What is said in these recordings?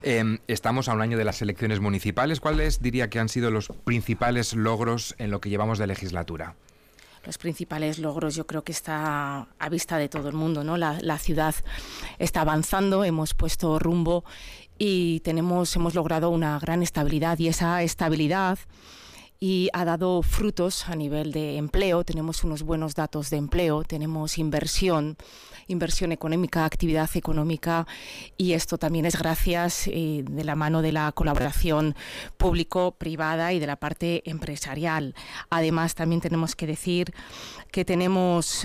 Estamos a un año de las elecciones municipales. ¿Cuáles diría que han sido los principales logros en lo que llevamos de legislatura? Los principales logros yo creo que está a vista de todo el mundo, ¿no? La ciudad está avanzando, hemos puesto rumbo y hemos logrado una gran estabilidad, y esa estabilidad ha dado frutos a nivel de empleo. Tenemos unos buenos datos de empleo, tenemos inversión económica, actividad económica, y esto también es gracias de la mano de la colaboración público-privada y de la parte empresarial. Además, también tenemos que decir que hemos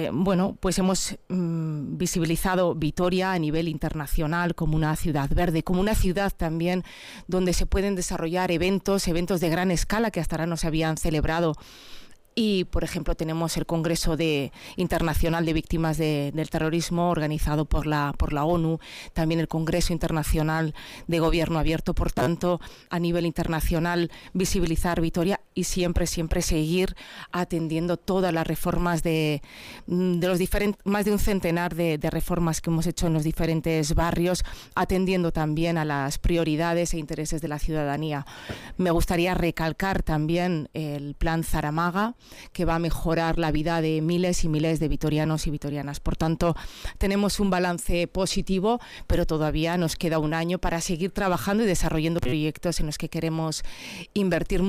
visibilizado Vitoria a nivel internacional como una ciudad verde, como una ciudad también donde se pueden desarrollar eventos de gran escala que hasta ahora no se habían celebrado. Y, por ejemplo, tenemos el Congreso Internacional de Víctimas del Terrorismo, organizado por la ONU, también el Congreso Internacional de Gobierno Abierto. Por tanto, a nivel internacional, visibilizar Vitoria y siempre seguir atendiendo todas las reformas de los diferentes, más de un centenar de reformas que hemos hecho en los diferentes barrios, atendiendo también a las prioridades e intereses de la ciudadanía. Me gustaría recalcar también el Plan Zaramaga, que va a mejorar la vida de miles y miles de vitorianos y vitorianas. Por tanto, tenemos un balance positivo, pero todavía nos queda un año para seguir trabajando y desarrollando proyectos en los que queremos invertir